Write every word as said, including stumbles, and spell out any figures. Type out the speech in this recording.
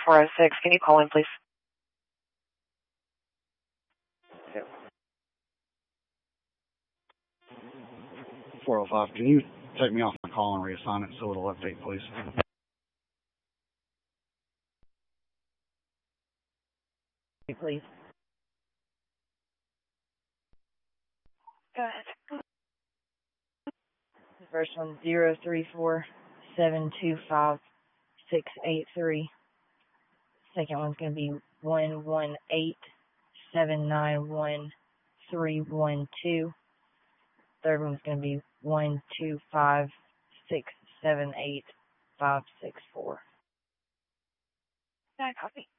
four oh six. Can you call in, please? Yep. four oh five. Can you take me off my call and reassign it so it'll update, please? Please. Go ahead. The first one's zero three four seven two five six eight three. Second one's going to be one one eight seven nine one three one two. Third one's going to be one two five six seven eight five six four. Yeah, copy.